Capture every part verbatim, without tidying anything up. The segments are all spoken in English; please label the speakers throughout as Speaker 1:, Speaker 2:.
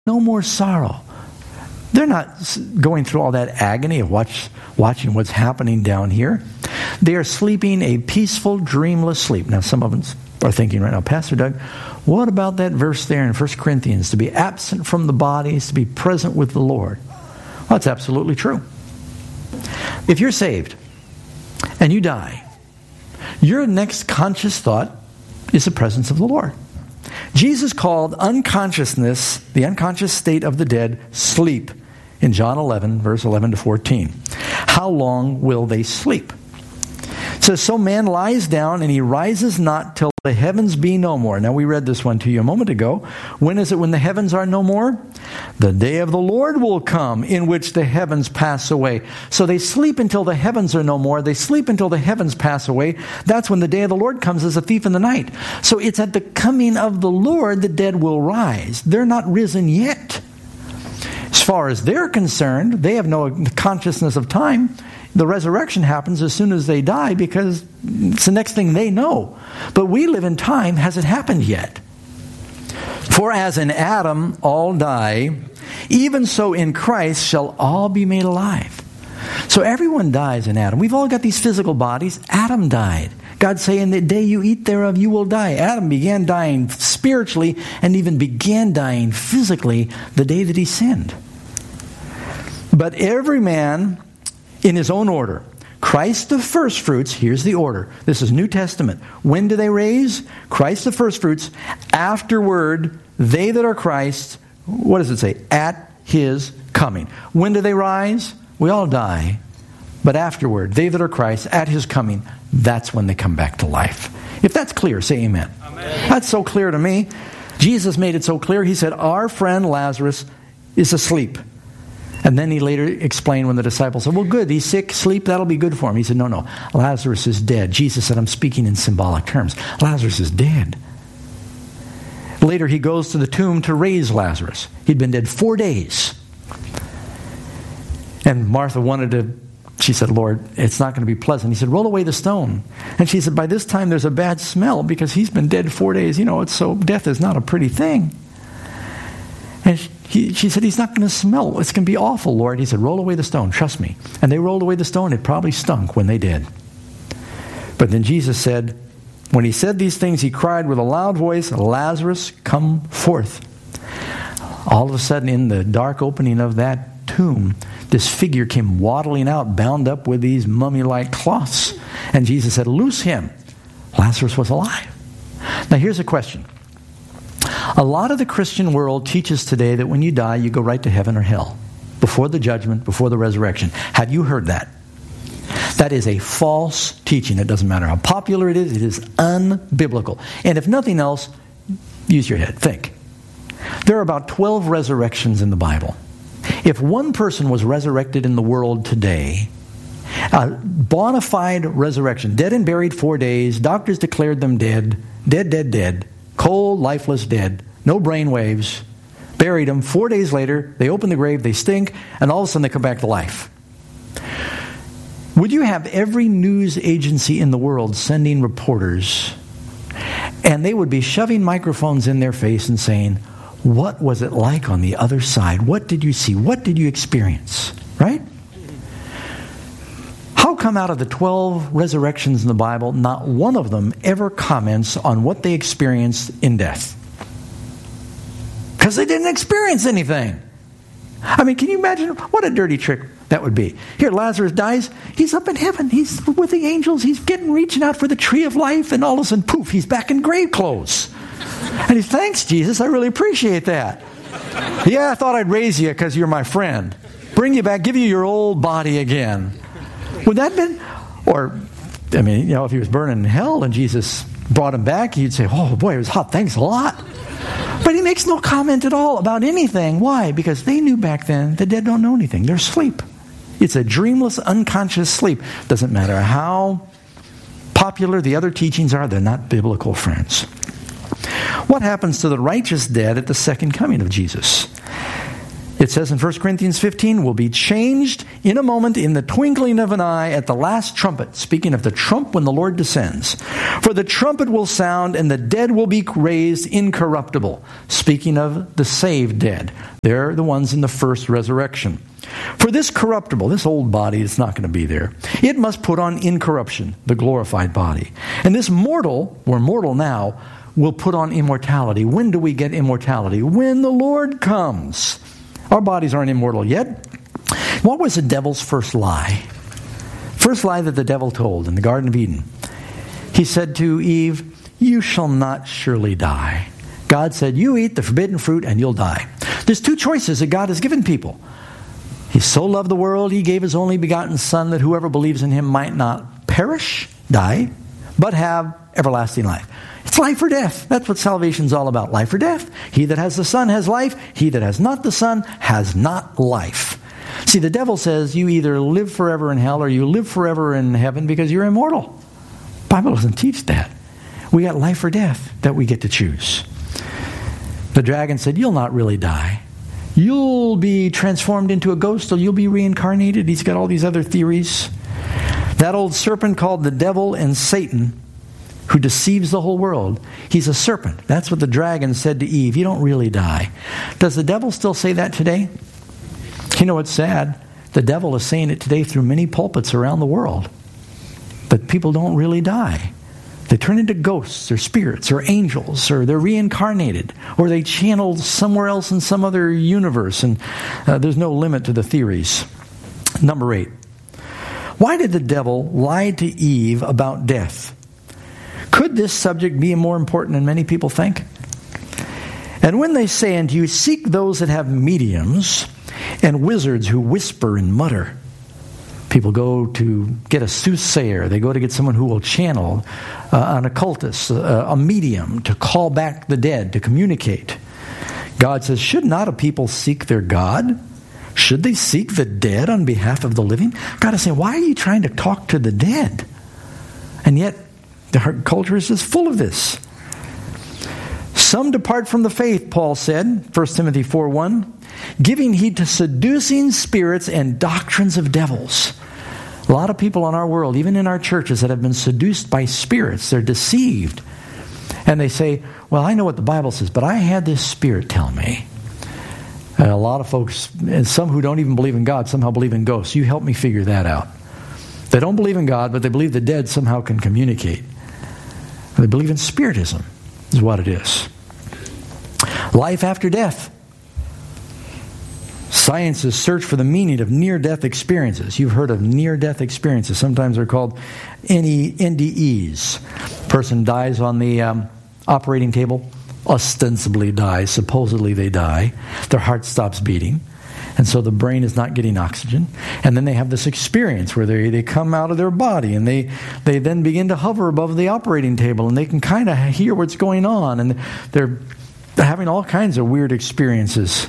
Speaker 1: no more sorrow. They're not going through all that agony of watch, watching what's happening down here. They are sleeping a peaceful, dreamless sleep. Now, some of us are thinking right now, Pastor Doug, what about that verse there in First Corinthians, to be absent from the body is to be present with the Lord? Well, that's absolutely true. If you're saved and you die, your next conscious thought is the presence of the Lord. Jesus called unconsciousness, the unconscious state of the dead, sleep in John eleven, verse eleven to fourteen. How long will they sleep? It says, so man lies down and he rises not till the heavens be no more. Now we read this one to you a moment ago. When is it when the heavens are no more? The day of the Lord will come in which the heavens pass away. So they sleep until the heavens are no more. They sleep until the heavens pass away. That's when the day of the Lord comes as a thief in the night. So it's at the coming of the Lord the dead will rise. They're not risen yet. As far as they're concerned, they have no consciousness of time. The resurrection happens as soon as they die because it's the next thing they know. But we live in time, hasn't happened yet. For as in Adam all die, even so in Christ shall all be made alive. So everyone dies in Adam. We've all got these physical bodies. Adam died. God saying, the day you eat thereof, you will die. Adam began dying spiritually and even began dying physically the day that he sinned. But every man in his own order. Christ the first fruits, here's the order. This is New Testament. When do they raise? Christ the first fruits. Afterward, they that are Christ, what does it say? At his coming. When do they rise? We all die. But afterward, they that are Christ, at his coming, that's when they come back to life. If that's clear, say amen. Amen. That's so clear to me. Jesus made it so clear. He said, our friend Lazarus is asleep. And then he later explained when the disciples said, well, good, he's sick, sleep, that'll be good for him. He said, no, no, Lazarus is dead. Jesus said, I'm speaking in symbolic terms. Lazarus is dead. Later he goes to the tomb to raise Lazarus. He'd been dead four days. And Martha wanted to, she said, Lord, it's not going to be pleasant. He said, roll away the stone. And she said, by this time there's a bad smell because he's been dead four days. You know, it's so, death is not a pretty thing. And he, she said, he's not going to smell. It's going to be awful, Lord. He said, roll away the stone. Trust me. And they rolled away the stone. It probably stunk when they did. But then Jesus said, when he said these things, he cried with a loud voice, Lazarus, come forth. All of a sudden, in the dark opening of that tomb, this figure came waddling out, bound up with these mummy-like cloths. And Jesus said, loose him. Lazarus was alive. Now, here's a question. A lot of the Christian world teaches today that when you die, you go right to heaven or hell. Before the judgment, before the resurrection. Have you heard that? That is a false teaching. It doesn't matter how popular it is. It is unbiblical. And if nothing else, use your head. Think. There are about twelve resurrections in the Bible. If one person was resurrected in the world today, a bona fide resurrection, dead and buried four days, doctors declared them dead, dead, dead, dead, cold, lifeless, dead, no brain waves, buried them. Four days later, they open the grave, they stink, and all of a sudden they come back to life. Would you have every news agency in the world sending reporters, and they would be shoving microphones in their face and saying, what was it like on the other side? What did you see? What did you experience? Right? How come out of the twelve resurrections in the Bible, not one of them ever comments on what they experienced in death? Because they didn't experience anything. I mean, can you imagine what a dirty trick that would be? Here, Lazarus dies. He's up in heaven. He's with the angels. He's getting reaching out for the tree of life. And all of a sudden, poof, he's back in grave clothes. And he thanks Jesus. I really appreciate that. Yeah, I thought I'd raise you because you're my friend. Bring you back, give you your old body again. Would that have been, or, I mean, you know, if he was burning in hell and Jesus brought him back, you'd say, oh boy, it was hot, thanks a lot. But he makes no comment at all about anything. Why? Because they knew back then the dead don't know anything. They're asleep. It's a dreamless, unconscious sleep. Doesn't matter how popular the other teachings are, they're not biblical, friends. What happens to the righteous dead at the second coming of Jesus? It says in First Corinthians fifteen, will be changed in a moment, in the twinkling of an eye, at the last trumpet. Speaking of the trump when the Lord descends. For the trumpet will sound, and the dead will be raised incorruptible. Speaking of the saved dead. They're the ones in the first resurrection. For this corruptible, this old body is not going to be there. It must put on incorruption, the glorified body. And this mortal, we're mortal now, will put on immortality. When do we get immortality? When the Lord comes. Our bodies aren't immortal yet. What was the devil's first lie? First lie that the devil told in the Garden of Eden. He said to Eve, you shall not surely die. God said, you eat the forbidden fruit and you'll die. There's two choices that God has given people. He so loved the world, he gave his only begotten Son, that whoever believes in him might not perish, die, but have everlasting life. It's life or death. That's what salvation's all about, life or death. He that has the Son has life. He that has not the Son has not life. See, the devil says you either live forever in hell or you live forever in heaven because you're immortal. The Bible doesn't teach that. We got life or death that we get to choose. The dragon said, you'll not really die. You'll be transformed into a ghost or you'll be reincarnated. He's got all these other theories. That old serpent called the devil and Satan, who deceives the whole world, he's a serpent. That's what the dragon said to Eve. You don't really die. Does the devil still say that today? You know what's sad? The devil is saying it today through many pulpits around the world. That people don't really die. They turn into ghosts or spirits or angels, or they're reincarnated, or they channel somewhere else in some other universe, and uh, there's no limit to the theories. Number eight. Why did the devil lie to Eve about death? Could this subject be more important than many people think? And when they say unto you, seek those that have mediums and wizards who whisper and mutter. People go to get a soothsayer. They go to get someone who will channel, uh, an occultist, uh, a medium, to call back the dead, to communicate. God says, should not a people seek their God? Should they seek the dead on behalf of the living? God is saying, why are you trying to talk to the dead? And yet, the culture is just full of this. Some depart from the faith, Paul said, First Timothy four one, giving heed to seducing spirits and doctrines of devils. A lot of people in our world, even in our churches, that have been seduced by spirits. They're deceived. And they say, well, I know what the Bible says, but I had this spirit tell me. And a lot of folks, and some who don't even believe in God, somehow believe in ghosts. You help me figure that out. They don't believe in God, but they believe the dead somehow can communicate. They believe in spiritism, is what it is. Life after death. Science's search for the meaning of near-death experiences. You've heard of near-death experiences. Sometimes they're called N D Es. Person dies on the um, operating table, ostensibly dies, supposedly they die. Their heart stops beating. And so the brain is not getting oxygen. And then they have this experience where they, they come out of their body and they, they then begin to hover above the operating table and they can kind of hear what's going on. And they're having all kinds of weird experiences.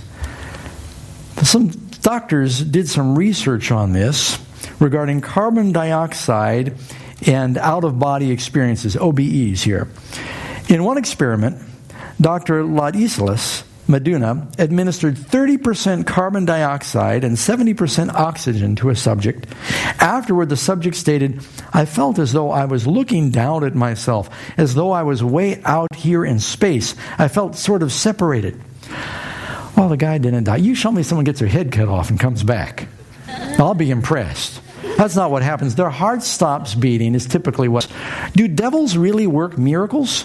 Speaker 1: Some doctors did some research on this regarding carbon dioxide and out-of-body experiences, O B Es here. In one experiment, Doctor Ladislas Meduna administered thirty percent carbon dioxide and seventy percent oxygen to a subject. Afterward, the subject stated, I felt as though I was looking down at myself, as though I was way out here in space. I felt sort of separated. Well, the guy didn't die. You show me someone gets their head cut off and comes back. I'll be impressed. That's not what happens. Their heart stops beating is typically what. Do devils really work miracles?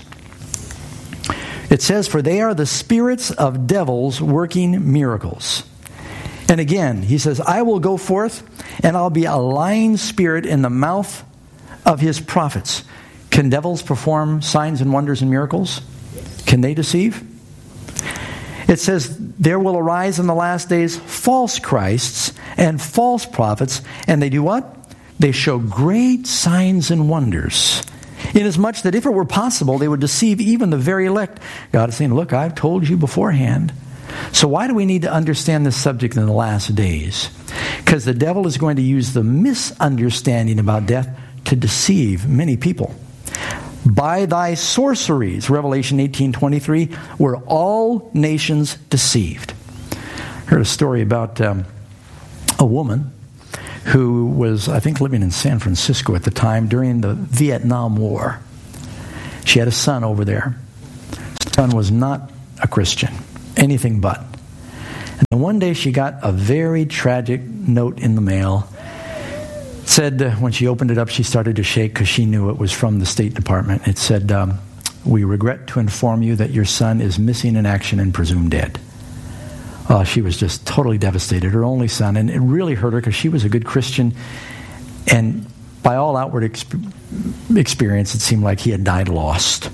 Speaker 1: It says, for they are the spirits of devils working miracles. And again, he says, I will go forth and I'll be a lying spirit in the mouth of his prophets. Can devils perform signs and wonders and miracles? Can they deceive? It says, there will arise in the last days false Christs and false prophets, and they do what? They show great signs and wonders. Inasmuch that if it were possible, they would deceive even the very elect. God is saying, look, I've told you beforehand. So why do we need to understand this subject in the last days? Because the devil is going to use the misunderstanding about death to deceive many people. By thy sorceries, Revelation eighteen twenty-three, were all nations deceived. heard a story about um, a woman who was, I think, living in San Francisco at the time during the Vietnam War. She had a son over there. Her son was not a Christian, anything but. And one day she got a very tragic note in the mail. It said, uh, when she opened it up, she started to shake because she knew it was from the State Department. It said, um, "We regret to inform you that your son is missing in action and presumed dead." Oh, she was just totally devastated, her only son. And it really hurt her because she was a good Christian. And by all outward exp- experience, it seemed like he had died lost.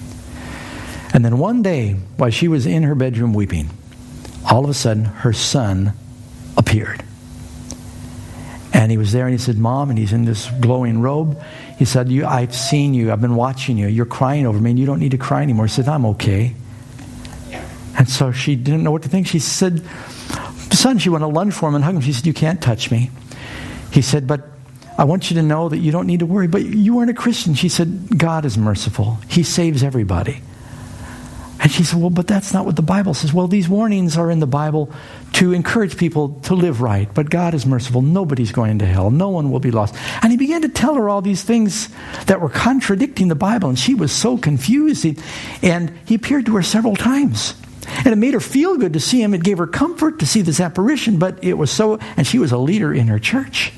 Speaker 1: And then one day, while she was in her bedroom weeping, all of a sudden, her son appeared. And he was there, and he said, "Mom," and he's in this glowing robe. He said, "You, I've seen you. I've been watching you. You're crying over me, and you don't need to cry anymore." He said, "I'm okay." And so she didn't know what to think. She said, "Son," she went to lunge for him and hugged him. She said, "You can't touch me." He said, "But I want you to know that you don't need to worry." "But you weren't a Christian." She said, "God is merciful. He saves everybody." And she said, "Well, but that's not what the Bible says." "Well, these warnings are in the Bible to encourage people to live right. But God is merciful. Nobody's going to hell. No one will be lost." And he began to tell her all these things that were contradicting the Bible. And she was so confused. And he appeared to her several times. And it made her feel good to see him. It gave her comfort to see this apparition. But it was so, and she was a leader in her church.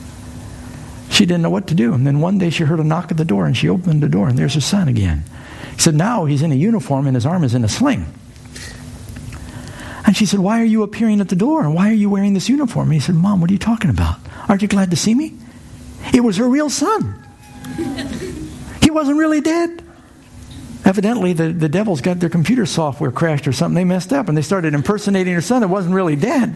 Speaker 1: She didn't know what to do. And then one day she heard a knock at the door, and she opened the door, and there's her son again. He said, now he's in a uniform and his arm is in a sling. And she said, "Why are you appearing at the door? And why are you wearing this uniform?" And he said, "Mom, what are you talking about? Aren't you glad to see me?" It was her real son. He wasn't really dead. Evidently, the, the devils got their computer software crashed or something. They messed up and they started impersonating her son that wasn't really dead.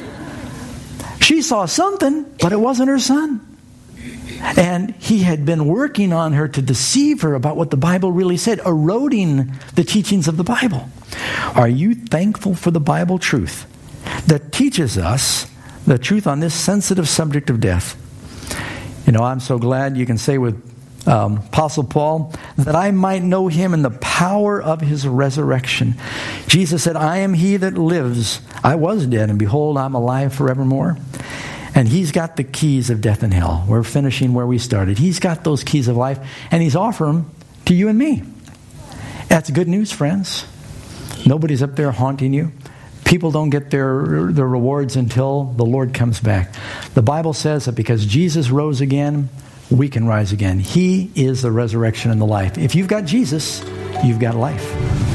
Speaker 1: She saw something, but it wasn't her son. And he had been working on her to deceive her about what the Bible really said, eroding the teachings of the Bible. Are you thankful for the Bible truth that teaches us the truth on this sensitive subject of death? You know, I'm so glad you can say with um, Apostle Paul, that I might know him in the power of his resurrection. Jesus said, "I am he that lives. I was dead, and behold, I'm alive forevermore." And he's got the keys of death and hell. We're finishing where we started. He's got those keys of life, and he's offering them to you and me. That's good news, friends. Nobody's up there haunting you. People don't get their, their rewards until the Lord comes back. The Bible says that because Jesus rose again, we can rise again. He is the resurrection and the life. If you've got Jesus, you've got life.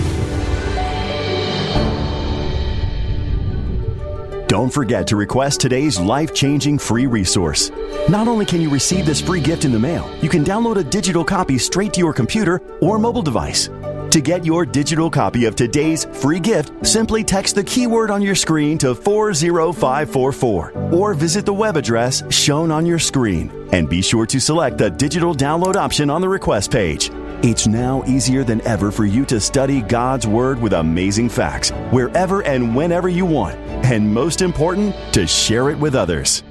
Speaker 2: Don't forget to request today's life-changing free resource. Not only can you receive this free gift in the mail, you can download a digital copy straight to your computer or mobile device. To get your digital copy of today's free gift, simply text the keyword on your screen to four zero five four four or visit the web address shown on your screen. And be sure to select the digital download option on the request page. It's now easier than ever for you to study God's Word with amazing facts wherever and whenever you want. And most important, to share it with others.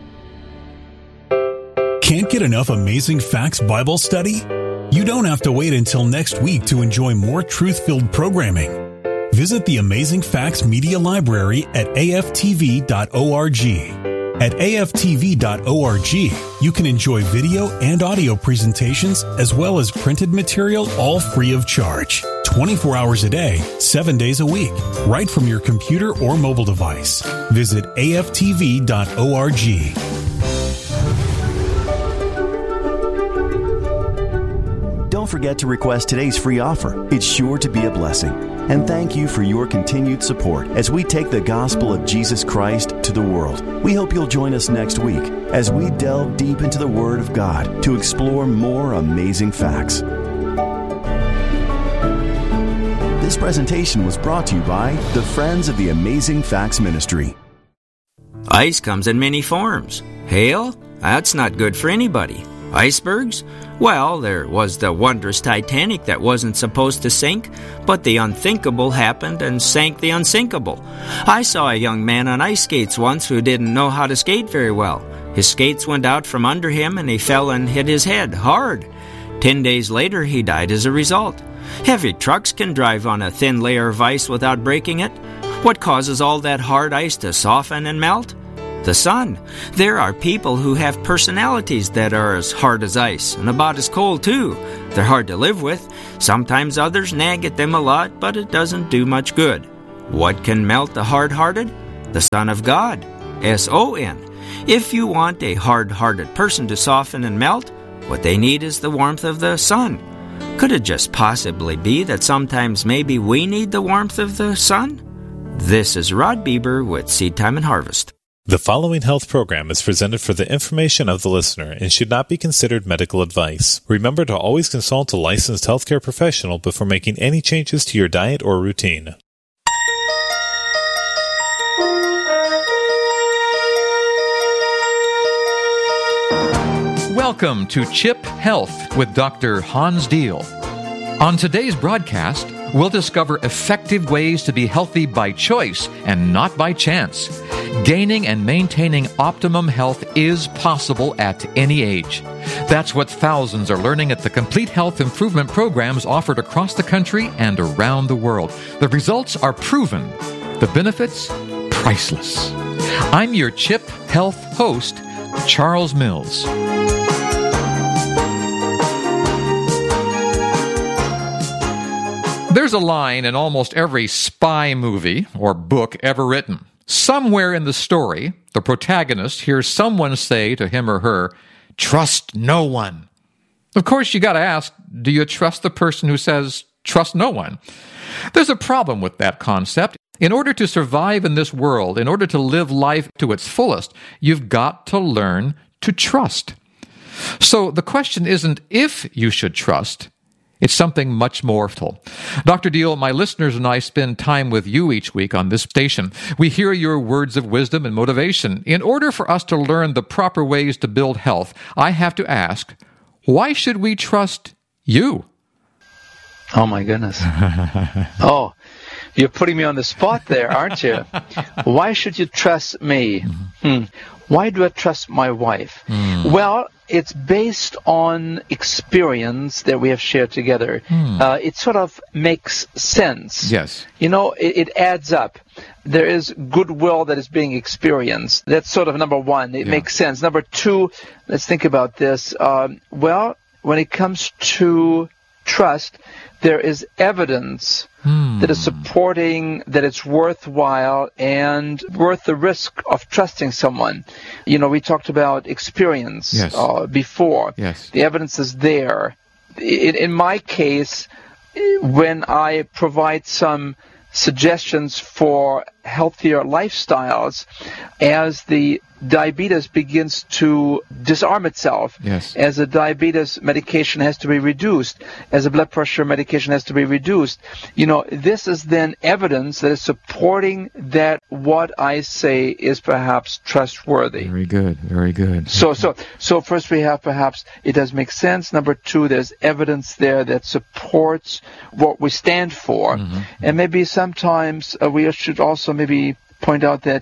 Speaker 3: Can't get enough Amazing Facts Bible study? You don't have to wait until next week to enjoy more truth-filled programming. Visit the Amazing Facts Media Library at A F T V dot org. At A F T V dot org, you can enjoy video and audio presentations as well as printed material, all free of charge. twenty-four hours a day, seven days a week, right from your computer or mobile device. Visit A F T V dot org.
Speaker 2: Don't forget to request today's free offer. It's sure to be a blessing. And thank you for your continued support as we take the gospel of Jesus Christ to the world. We hope you'll join us next week as we delve deep into the Word of God to explore more amazing facts. This presentation was brought to you by the Friends of the Amazing Facts Ministry.
Speaker 4: Ice comes in many forms. Hail? That's not good for anybody. Icebergs? Well, there was the wondrous Titanic that wasn't supposed to sink, but the unthinkable happened and sank the unsinkable. I saw a young man on ice skates once who didn't know how to skate very well. His skates went out from under him and he fell and hit his head hard. Ten days later, he died as a result. Heavy trucks can drive on a thin layer of ice without breaking it. What causes all that hard ice to soften and melt? The sun. There are people who have personalities that are as hard as ice and about as cold too. They're hard to live with. Sometimes others nag at them a lot, but it doesn't do much good. What can melt the hard-hearted? The Son of God. S O N. If you want a hard-hearted person to soften and melt, what they need is the warmth of the sun. Could it just possibly be that sometimes maybe we need the warmth of the sun? This is Rod Bieber with Seed Time and Harvest.
Speaker 5: The following health program is presented for the information of the listener and should not be considered medical advice. Remember to always consult a licensed healthcare professional before making any changes to your diet or routine.
Speaker 6: Welcome to Chip Health with Doctor Hans Deal. On today's broadcast, we'll discover effective ways to be healthy by choice and not by chance. Gaining and maintaining optimum health is possible at any age. That's what thousands are learning at the complete health improvement programs offered across the country and around the world. The results are proven. The benefits, priceless. I'm your Chip Health host, Charles Mills. There's a line in almost every spy movie or book ever written. Somewhere in the story, the protagonist hears someone say to him or her, "Trust no one." Of course, you got to ask, do you trust the person who says, "Trust no one"? There's a problem with that concept. In order to survive in this world, in order to live life to its fullest, you've got to learn to trust. So the question isn't if you should trust. It's something much more vital. Doctor Deal, my listeners and I spend time with you each week on this station. We hear your words of wisdom and motivation. In order for us to learn the proper ways to build health, I have to ask, why should we trust you?
Speaker 7: Oh, my goodness. Oh, you're putting me on the spot there, aren't you? Why should you trust me? Hmm. Why do I trust my wife? Mm. Well, it's based on experience that we have shared together. Mm. Uh, it sort of makes sense.
Speaker 6: Yes.
Speaker 7: You know, it, it adds up. There is goodwill that is being experienced. That's sort of number one. It yeah. makes sense. Number two, let's think about this. Um, well, when it comes to trust, there is evidence hmm. that is supporting that it's worthwhile and worth the risk of trusting someone. You know, we talked about experience
Speaker 6: yes.
Speaker 7: uh, before.
Speaker 6: Yes.
Speaker 7: The evidence is there. In, in my case, when I provide some suggestions for healthier lifestyles, as the diabetes begins to disarm itself,
Speaker 6: yes.
Speaker 7: as the diabetes medication has to be reduced, as the blood pressure medication has to be reduced, you know, this is then evidence that is supporting that what I say is perhaps trustworthy.
Speaker 6: Very good, very good.
Speaker 7: So, so, so first we have perhaps it does make sense. Number two, there's evidence there that supports what we stand for, mm-hmm. and maybe sometimes uh, we should also maybe point out that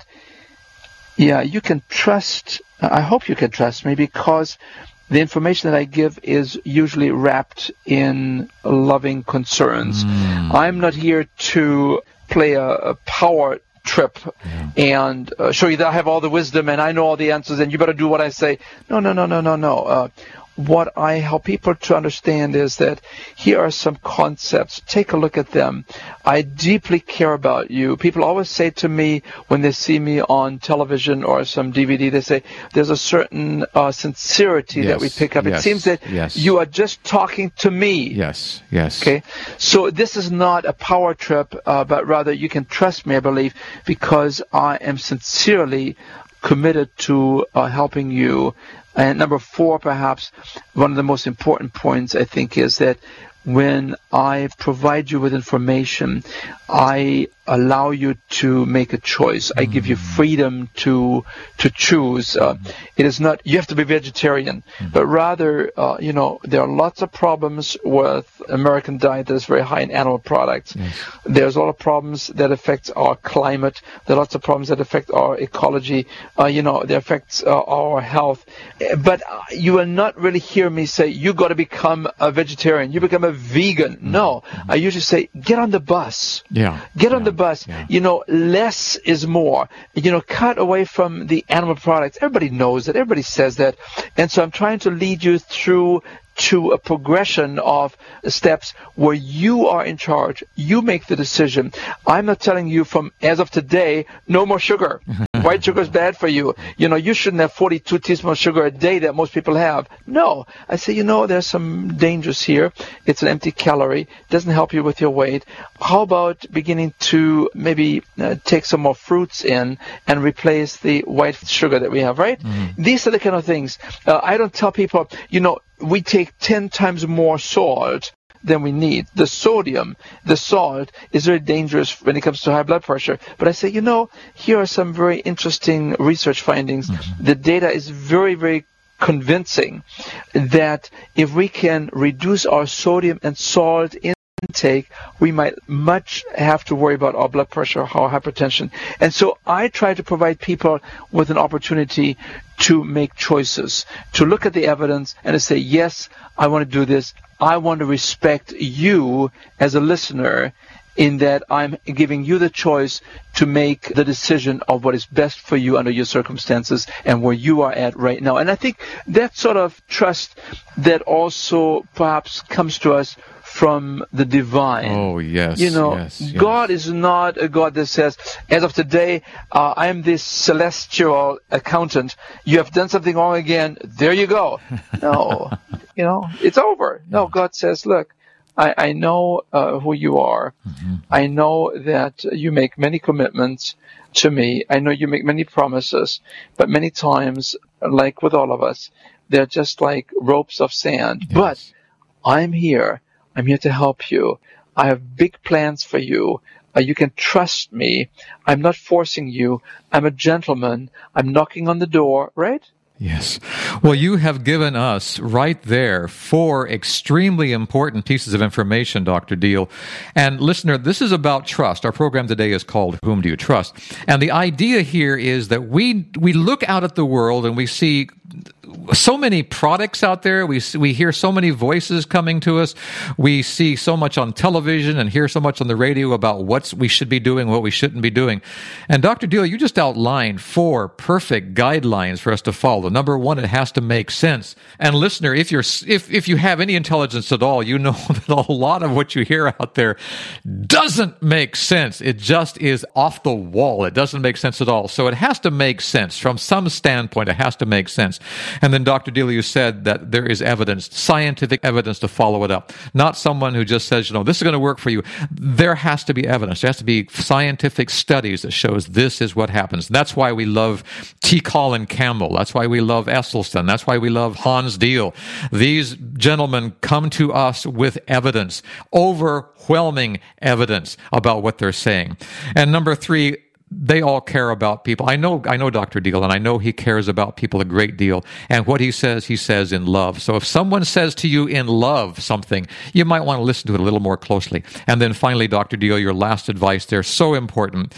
Speaker 7: yeah, you can trust, I hope you can trust me, because the information that I give is usually wrapped in loving concerns. Mm. I'm not here to play a, a power trip yeah. and uh, show you that I have all the wisdom and I know all the answers and you better do what I say. No, no, no, no, no, no. Uh, what I help people to understand is that here are some concepts. Take a look at them. I deeply care about you. People always say to me when they see me on television or some D V D, they say, there's a certain uh, sincerity
Speaker 6: yes,
Speaker 7: that we pick up.
Speaker 6: yes,
Speaker 7: it seems that
Speaker 6: yes.
Speaker 7: you are just talking to me.
Speaker 6: Yes, yes.
Speaker 7: Okay? So this is not a power trip, uh, but rather you can trust me, I believe, because I am sincerely committed to uh, helping you. And number four, perhaps, one of the most important points, I think, is that when I provide you with information, I allow you to make a choice. I give you freedom to to choose. Uh, it is not, you have to be vegetarian, but rather, uh, you know, there are lots of problems with American diet that is very high in animal products.
Speaker 6: Yes.
Speaker 7: There's a lot of problems that affect our climate. There are lots of problems that affect our ecology. Uh, you know, that affects uh, our health. But you will not really hear me say, you got to become a vegetarian. You become a vegan. No. I usually say, get on the bus.
Speaker 6: Yeah.
Speaker 7: Get on
Speaker 6: yeah.
Speaker 7: the bus.
Speaker 6: Yeah.
Speaker 7: You know, less is more. You know, cut away from the animal products. Everybody knows that. Everybody says that. And so I'm trying to lead you through to a progression of steps where you are in charge. You make the decision. I'm not telling you from as of today, no more sugar. White sugar is bad for you. You know, you shouldn't have forty-two teaspoons of sugar a day that most people have. No. I say, you know, there's some dangers here. It's an empty calorie. It doesn't help you with your weight. How about beginning to maybe uh, take some more fruits in and replace the white sugar that we have, right? Mm-hmm. These are the kind of things. Uh, I don't tell people, you know, we take ten times more salt than we need. The sodium, the salt, is very dangerous when it comes to high blood pressure. But I say, you know, here are some very interesting research findings. Mm-hmm. The data is very, very convincing that if we can reduce our sodium and salt intake, we might much have to worry about our blood pressure, our hypertension. And so I try to provide people with an opportunity to make choices, to look at the evidence and to say, yes, I want to do this. I want to respect you as a listener in that I'm giving you the choice to make the decision of what is best for you under your circumstances and where you are at right now. And I think that sort of trust that also perhaps comes to us from the divine.
Speaker 6: Oh, yes.
Speaker 7: You know,
Speaker 6: yes, yes.
Speaker 7: God is not a God that says, as of today, uh, I am this celestial accountant. You have done something wrong again. There you go. No, you know, it's over. No, God says, look, I, I know uh, who you are. Mm-hmm. I know that you make many commitments to me. I know you make many promises, but many times, like with all of us, they're just like ropes of sand.
Speaker 6: Yes.
Speaker 7: But I'm here. I'm here to help you. I have big plans for you. Uh, you can trust me. I'm not forcing you. I'm a gentleman. I'm knocking on the door, right?
Speaker 6: Yes. Well, you have given us right there four extremely important pieces of information, Doctor Deal. And listener, this is about trust. Our program today is called Whom Do You Trust? And the idea here is that we we look out at the world and we see so many products out there. We we hear so many voices coming to us. We see so much on television and hear so much on the radio about what we should be doing, what we shouldn't be doing. And Doctor Deal, you just outlined four perfect guidelines for us to follow. Number one, it has to make sense. And listener, if you're if if you have any intelligence at all, you know that a lot of what you hear out there doesn't make sense. It just is off the wall. It doesn't make sense at all. So it has to make sense from some standpoint. It has to make sense. And then Doctor Deal, you said that there is evidence, scientific evidence to follow it up. Not someone who just says, you know, this is going to work for you. There has to be evidence. There has to be scientific studies that shows this is what happens. That's why we love T. Colin Campbell. That's why we love Esselstyn. That's why we love Hans Deal. These gentlemen come to us with evidence, overwhelming evidence about what they're saying. And number three, they all care about people. I know, I know Doctor Deal, and I know he cares about people a great deal. And what he says, he says in love. So if someone says to you in love something, you might want to listen to it a little more closely. And then finally, Doctor Deal, your last advice there, so important.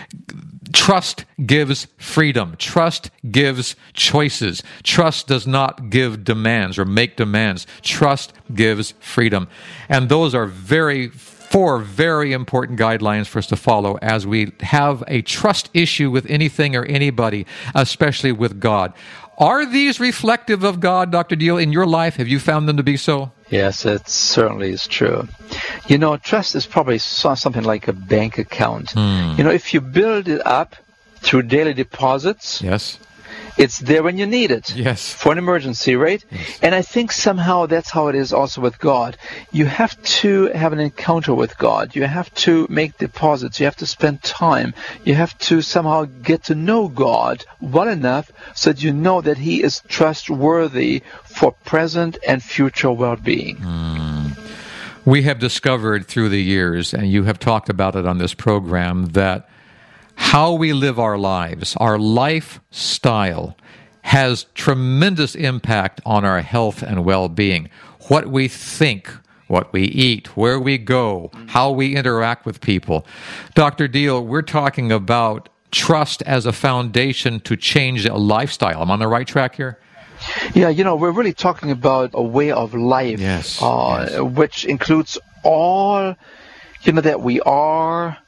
Speaker 6: Trust gives freedom. Trust gives choices. Trust does not give demands or make demands. Trust gives freedom. And those are very Four very important guidelines for us to follow as we have a trust issue with anything or anybody, especially with God. Are these reflective of God, Doctor Deal, in your life? Have you found them to be so?
Speaker 7: Yes, it certainly is true. You know, trust is probably something like a bank account. Hmm. You know, if you build it up through daily deposits,
Speaker 6: yes,
Speaker 7: it's there when you need it.
Speaker 6: Yes.
Speaker 7: For an emergency, right?
Speaker 6: Yes.
Speaker 7: And I think somehow that's how it is also with God. You have to have an encounter with God. You have to make deposits. You have to spend time. You have to somehow get to know God well enough so that you know that He is trustworthy for present and future well-being.
Speaker 6: Mm. We have discovered through the years, and you have talked about it on this program, that how we live our lives, our lifestyle, has tremendous impact on our health and well-being. What we think, what we eat, where we go, how we interact with people. Doctor Deal, we're talking about trust as a foundation to change a lifestyle. Am I on the right track here?
Speaker 7: Yeah, you know, we're really talking about a way of life,
Speaker 6: yes,
Speaker 7: uh,
Speaker 6: yes.
Speaker 7: which includes all, you know, that we are,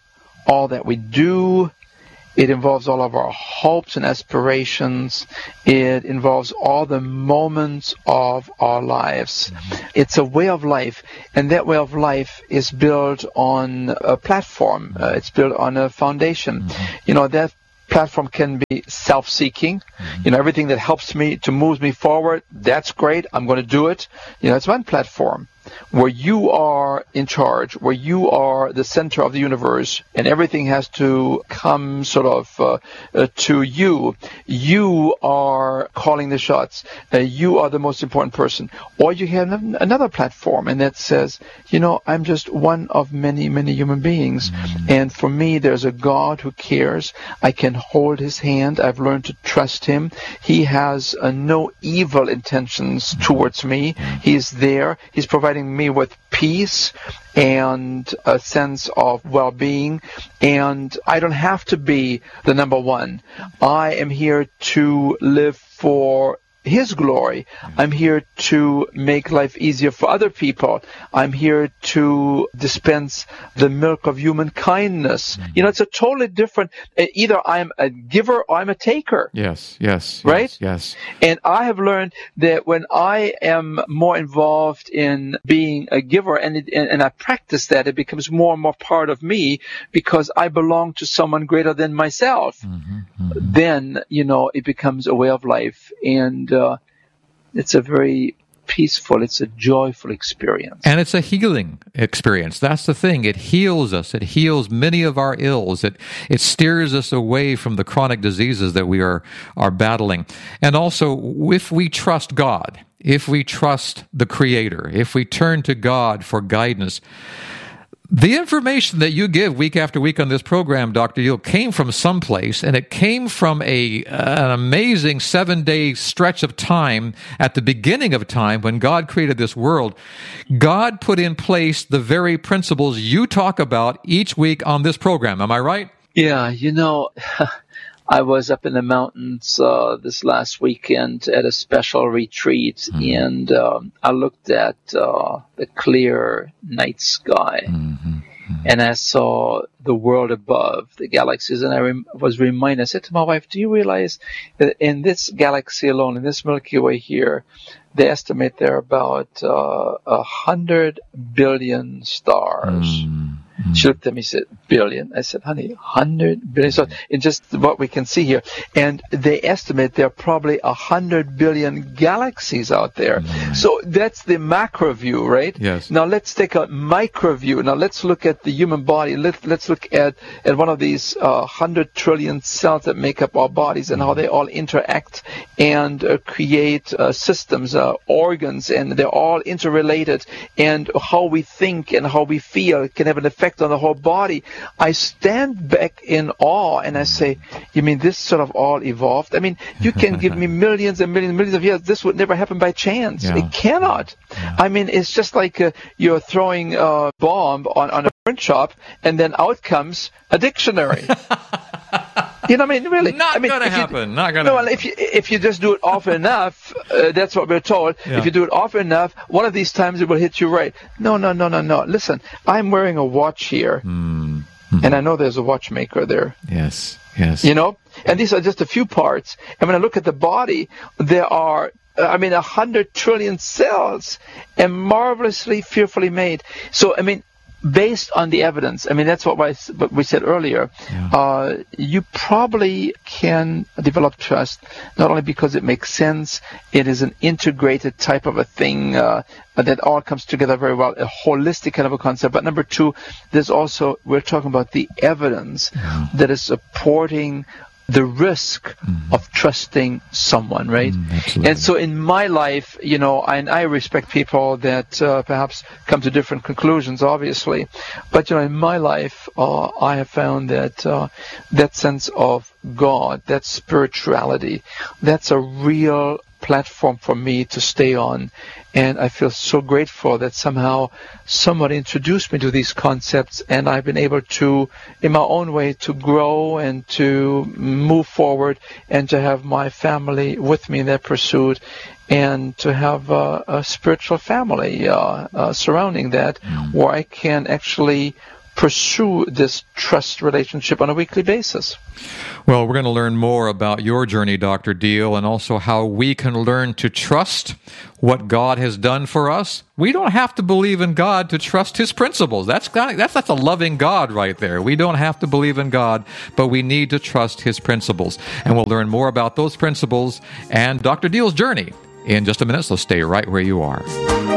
Speaker 7: all that we do. It involves all of our hopes and aspirations. It involves all the moments of our lives. It's a way of life, and that way of life is built on a platform. Uh, it's built on a foundation. You know, that platform can be self-seeking. You know, everything that helps me to move me forward, that's great. I'm going to do it. You know, it's one platform where you are in charge, where you are the center of the universe, and everything has to come sort of uh, uh, to you. You are calling the shots. Uh, you are the most important person. Or you have another platform, and that says, you know, I'm just one of many, many human beings. Mm-hmm. And for me, there's a God who cares. I can hold his hand. I've learned to trust him. He has uh, no evil intentions mm-hmm. towards me. He's there. He's providing me with peace and a sense of well-being, and I don't have to be the number one. I am here to live for his glory. I'm here to make life easier for other people. I'm here to dispense the milk of human kindness. Mm-hmm. You know, it's a totally different, either I'm a giver or I'm a taker.
Speaker 6: Yes, yes.
Speaker 7: Right?
Speaker 6: Yes, yes.
Speaker 7: And I have learned that when I am more involved in being a giver, and, it, and, and I practice that, it becomes more and more part of me because I belong to someone greater than myself. Mm-hmm, mm-hmm. Then, you know, it becomes a way of life. And Uh, it's a very peaceful, it's a joyful experience.
Speaker 6: And it's a healing experience. That's the thing. It heals us. It heals many of our ills. It it steers us away from the chronic diseases that we are, are battling. And also, if we trust God, if we trust the Creator, if we turn to God for guidance, the information that you give week after week on this program, Doctor Yule, came from someplace, and it came from a an amazing seven-day stretch of time at the beginning of time when God created this world. God put in place the very principles you talk about each week on this program. Am I right?
Speaker 7: Yeah, you know, I was up in the mountains uh, this last weekend at a special retreat, mm-hmm. and um, I looked at uh, the clear night sky, mm-hmm. Mm-hmm. and I saw the world above, the galaxies, and I rem- was reminded, I said to my wife, do you realize that in this galaxy alone, in this Milky Way here, they estimate there are about uh, a hundred billion stars. Mm-hmm. She looked at me and said, billion. I said, honey, one hundred billion. So in just what we can see here. And they estimate there are probably one hundred billion galaxies out there. Mm-hmm. So that's the macro view, right?
Speaker 6: Yes.
Speaker 7: Now let's take a micro view. Now let's look at the human body. Let, let's look at, at one of these uh, one hundred trillion cells that make up our bodies and how they all interact and uh, create uh, systems, uh, organs, and they're all interrelated. And how we think and how we feel can have an effect on the whole body. I stand back in awe and I say, you mean this sort of all evolved? I mean, you can give me millions and millions and millions of years. This would never happen by chance. Yeah. It cannot. Yeah. I mean, it's just like uh, you're throwing a bomb on, on a print shop and then out comes a dictionary. You know what I mean? Really?
Speaker 6: Not
Speaker 7: I mean,
Speaker 6: going to happen. Not going to
Speaker 7: no,
Speaker 6: happen.
Speaker 7: If you, if you just do it often enough, uh, that's what we're told. Yeah. If you do it often enough, one of these times it will hit you right. No, no, no, no, no. Listen, I'm wearing a watch here, mm. Mm-hmm. and I know there's a watchmaker there.
Speaker 6: Yes, yes.
Speaker 7: You know? And these are just a few parts. And when I look at the body, there are, uh, I mean, a hundred trillion cells, and marvelously, fearfully made. So, I mean, based on the evidence, I mean, that's what, I, what we said earlier, yeah. uh, you probably can develop trust, not only because it makes sense, it is an integrated type of a thing uh, that all comes together very well, a holistic kind of a concept. But number two, there's also, we're talking about the evidence yeah. that is supporting the risk mm-hmm. of trusting someone, right? Mm, and so in my life, you know, and I respect people that uh, perhaps come to different conclusions, obviously. But, you know, in my life, uh, I have found that uh, that sense of God, that spirituality, that's a real platform for me to stay on. And I feel so grateful that somehow somebody introduced me to these concepts, and I've been able to, in my own way, to grow and to move forward and to have my family with me in that pursuit, and to have a, a spiritual family uh, uh, surrounding that, mm. where I can actually pursue this trust relationship on a weekly basis.
Speaker 6: Well, we're going to learn more about your journey, Doctor Deal, and also how we can learn to trust what God has done for us. We don't have to believe in God to trust His principles. That's that's that's a loving God right there. We don't have to believe in God, but we need to trust His principles. And we'll learn more about those principles and Doctor Deal's journey in just a minute, so stay right where you are.